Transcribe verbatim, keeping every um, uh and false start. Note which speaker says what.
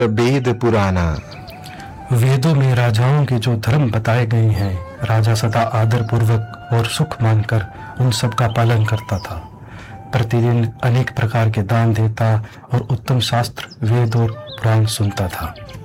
Speaker 1: वेद पुराना।
Speaker 2: वेदों में राजाओं के जो धर्म बताए गए हैं, राजा सदा आदर पूर्वक और सुख मानकर उन सब का पालन करता था। प्रतिदिन अनेक प्रकार के दान देता और उत्तम शास्त्र, वेद और पुराण सुनता था।